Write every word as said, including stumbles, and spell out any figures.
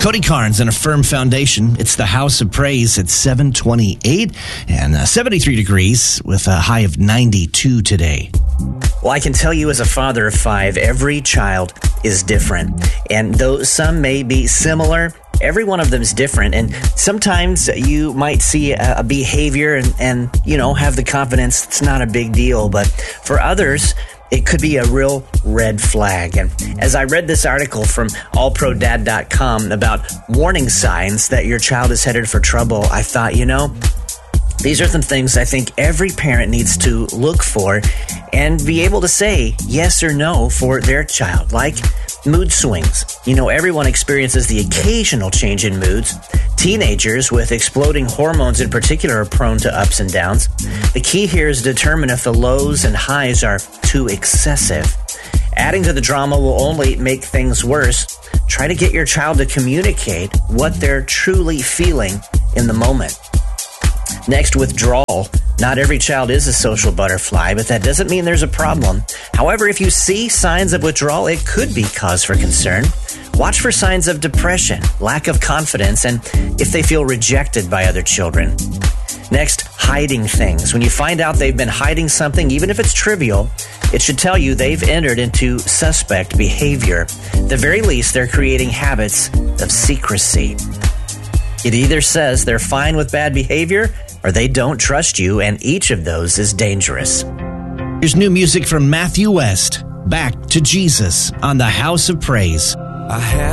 Cody Carnes and a firm foundation. It's the House of Praise at seven twenty-eight and uh, seventy-three degrees with a high of ninety-two today. Well, I can tell you as a father of five, every child is different. And though some may be similar, every one of them is different. And sometimes you might see a, a behavior and, and, you know, have the confidence it's not a big deal. But for others, it could be a real red flag. And as I read this article from all pro dad dot com about warning signs that your child is headed for trouble, I thought, you know, these are some things I think every parent needs to look for and be able to say yes or no for their child, like mood swings. You know, everyone experiences the occasional change in moods. Teenagers with exploding hormones in particular are prone to ups and downs. The key here is to determine if the lows and highs are too excessive. Adding to the drama will only make things worse. Try to get your child to communicate what they're truly feeling in the moment. Next, withdrawal. Not every child is a social butterfly, but that doesn't mean there's a problem. However, if you see signs of withdrawal, it could be cause for concern. Watch for signs of depression, lack of confidence, and if they feel rejected by other children. Next, hiding things. When you find out they've been hiding something, even if it's trivial, it should tell you they've entered into suspect behavior. At the very least, they're creating habits of secrecy. It either says they're fine with bad behavior or they don't trust you, and each of those is dangerous. Here's new music from Matthew West, Back to Jesus on the House of Praise. I had